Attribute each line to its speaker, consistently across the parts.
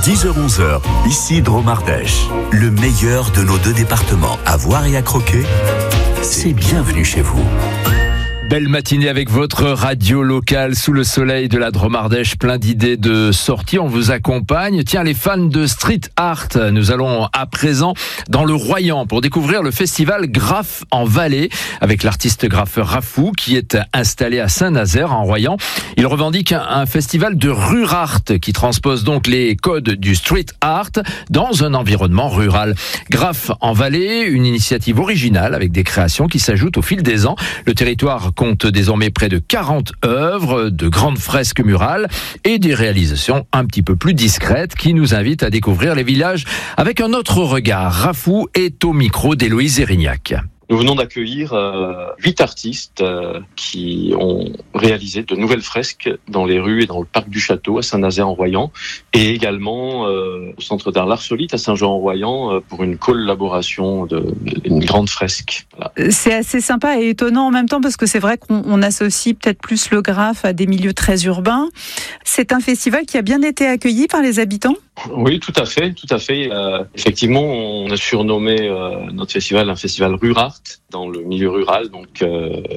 Speaker 1: 10h-11h, ici Drôme-Ardèche. Le meilleur de nos deux départements à voir et à croquer, c'est bienvenue chez vous.
Speaker 2: Belle matinée avec votre radio locale sous le soleil de la Drôme-Ardèche, plein d'idées de sorties. On vous accompagne. Tiens, les fans de street art, nous allons à présent dans le Royan pour découvrir le festival Graphe en Valais avec l'artiste graffeur Rafou qui est installé à Saint-Nazaire en Royan. Il revendique un festival de rurart qui transpose donc les codes du street art dans un environnement rural. Graphe en Valais, une initiative originale avec des créations qui s'ajoutent au fil des ans. Le territoire compte désormais près de 40 œuvres, de grandes fresques murales et des réalisations un petit peu plus discrètes qui nous invitent à découvrir les villages avec un autre regard. Rafou est au micro d'Héloïse Erignac.
Speaker 3: Nous venons d'accueillir 8 artistes qui ont réalisé de nouvelles fresques dans les rues et dans le parc du château à Saint-Nazaire-en-Royan et également au centre d'art l'Arsolite à Saint-Jean-en-Royan pour une collaboration d'une grande fresque. Voilà.
Speaker 4: C'est assez sympa et étonnant en même temps parce que c'est vrai qu'on associe peut-être plus le graphe à des milieux très urbains. C'est un festival qui a bien été accueilli par les habitants ?
Speaker 3: Oui, tout à fait. Effectivement, on a surnommé notre festival un festival rurart dans le milieu rural. Donc,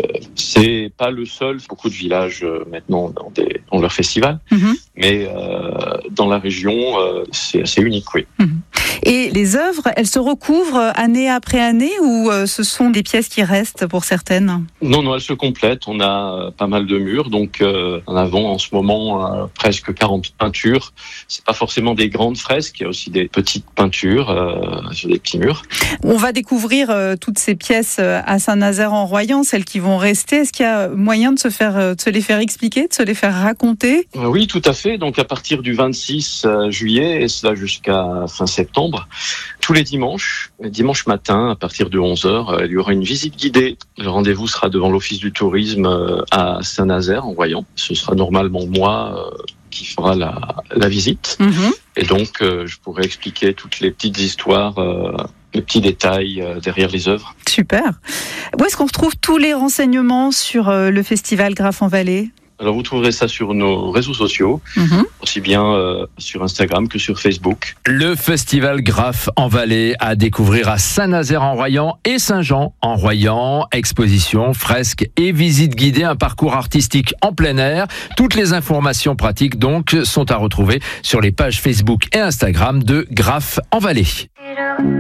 Speaker 3: c'est pas le seul. Beaucoup de villages maintenant ont leur festival, mais dans la région, c'est assez unique, oui.
Speaker 4: Et les œuvres, elles se recouvrent année après année ou ce sont des pièces qui restent pour certaines ?
Speaker 3: Non, elles se complètent. On a pas mal de murs, donc en avons en ce moment presque 40 peintures. C'est pas forcément des grandes fresques, il y a aussi des petites peintures sur des petits murs.
Speaker 4: On va découvrir toutes ces pièces à Saint-Nazaire-en-Royan, celles qui vont rester. Est-ce qu'il y a moyen de se les faire expliquer, de se les faire raconter ?
Speaker 3: Oui, tout à fait. Donc à partir du 26 juillet et cela jusqu'à fin septembre, tous les dimanche matin, à partir de 11h, il y aura une visite guidée. Le rendez-vous sera devant l'Office du tourisme à Saint-Nazaire-en-Royan. Ce sera normalement moi qui fera la visite. Et donc, je pourrais expliquer toutes les petites histoires, les petits détails derrière les œuvres.
Speaker 4: Super. Où est-ce qu'on retrouve tous les renseignements sur le festival Graphe en Valais ?
Speaker 3: Alors, vous trouverez ça sur nos réseaux sociaux, aussi bien sur Instagram que sur Facebook.
Speaker 2: Le festival Graphe en Valais à découvrir à Saint-Nazaire-en-Royan et Saint-Jean-en-Royan. Exposition, fresques et visites guidées, un parcours artistique en plein air. Toutes les informations pratiques donc sont à retrouver sur les pages Facebook et Instagram de Graphe en Valais.